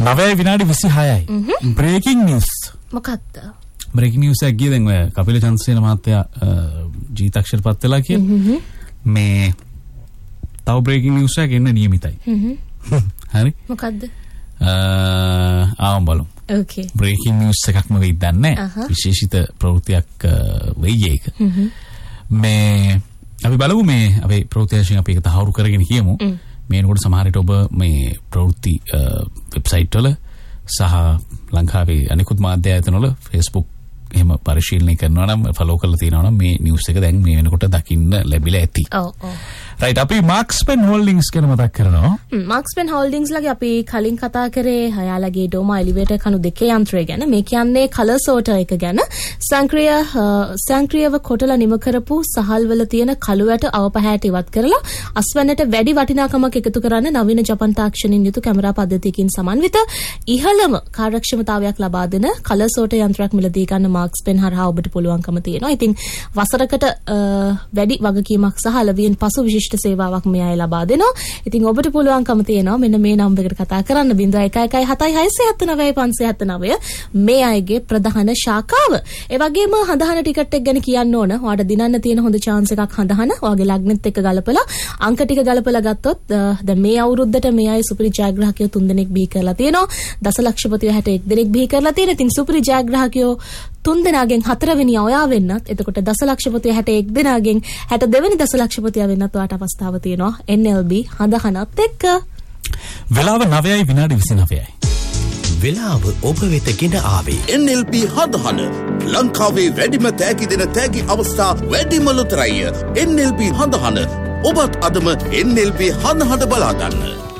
9 විනාඩි 26යි. Breaking news. මොකක්ද? Breaking news එක ගියේ දැන් ඔය කපිල චන්ද්‍රසේන මහත්තයා ජීවිතක්ෂරපත් වෙලා කියන්නේ. මේ තව බ්‍රේකින් නිවුස් එකක් එන්න නියමිතයි. හරි. මොකක්ද? ආවම් බලමු. ඕකේ. බ්‍රේකින් නිවුස් එකක්ම වෙයි දන්නේ නැහැ. විශේෂිත ප්‍රවෘත්තියක් වෙයි ඒක. මේ අපි බලමු මේ අපේ ප්‍රවෘත්තියන් අපි ඒක තහවුරු කරගෙන කියමු. මේනකොට සමහර විට ඔබ මේ ප්‍රවෘත්ති වෙබ්සයිට් වල සහ ලංකාවේ අනිකුත් මාධ්‍ය ආයතන වල Facebook එහෙම පරිශීලනය කරනවා නම් ෆලෝ කරලා තියෙනවා නම් මේ නිවුස් එක දැන් මේ වෙනකොට දකින්න ලැබිලා ඇති. ඔව්. රයිට් අපි මාක්ස්පෙන් හෝල්ඩින්ග්ස් ගැන මතක් කරනවා. මාක්ස්පෙන් හෝල්ඩින්ග්ස් ලගේ අපි කලින් කතා කරේ හයාලගේ ඩෝමා එලිවේටර් කණු දෙකේ යන්ත්‍රය ගැන. මේ කියන්නේ කලර් සෝටර් එක ගැන. සංක්‍රියව කොටලා නිම කරපු සහල් වල තියෙන කළු ඇට අවපහැට ඉවත් කරලා අස්වැන්නට වැඩි වටිනාකමක් එකතු කරන්න නවීන ජපන් තාක්ෂණින් යුතු කැමරා පද්ධතියකින් සමන්විත ඉහළම කාර්යක්ෂමතාවයක් ලබා දෙන කලර් සෝටර් යන්ත්‍රයක් මිලදී ගන්න මාක්ස්පෙන් හරහා ඔබට පුළුවන්කම තියෙනවා. ඉතින් වසරකට වැඩි වගකීමක් සහ අලවියෙන් පසු විශිෂ්ට සේවාවක් මේ අය ලබා දෙනවා. ඉතින් ඔබට පුළුවන්කම තියෙනවා මෙන්න මේ නම්බර් එකට කතා කරන්න 0117679579 මේ අයගේ ප්‍රධාන ශාඛාව. ඒ වගේම හඳහන ටිකට් එක ගැන කියන්න ඕන. ඔයාලට දිනන්න තියෙන හොඳ chance එකක් හඳහන. ඔයාගේ ලග්නෙත් එක්ක ගලපලා අංක ටික ගලපලා ගත්තොත් දැන් මේ අවුරුද්දට මේ අය සුපිරි ජයග්‍රාහකයෝ 3 දෙනෙක් බිහි කරලා තියෙනවා. දසලක්ෂපතිව 61 දෙනෙක් බිහි කරලා තියෙනවා. ඉතින් සුපිරි ජයග්‍රාහකයෝ 3 දෙනාගෙන් 4 වෙනි ඔයා වෙන්නත් එතකොට දසලක්ෂපතිය 61 දෙනාගෙන් 62 වෙනි දසලක්ෂපතිය වෙන්නත් ඔයාට අවස්ථාව තියෙනවා NLB හඳහනත් එක්ක. වෙලාව 9යි විනාඩි 29යි. වෙලාව ඔබ වෙත ගෙන ආවේ NLB හඳහන ලංකාවේ වැඩිම තෑගි දෙන තෑගි අවස්ථා වැඩිම ලොතරැයි NLB හඳහන ඔබත් අදම NLB හඳහන බලා ගන්න.